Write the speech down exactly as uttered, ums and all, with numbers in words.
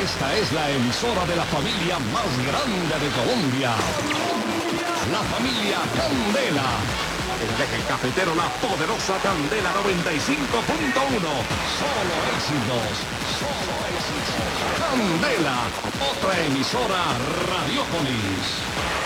Esta es la emisora de la familia más grande de Colombia. La familia Candela. El eje cafetero, la poderosa Candela noventa y cinco punto uno. Solo éxitos, solo éxitos. Candela, otra emisora Radiopolis.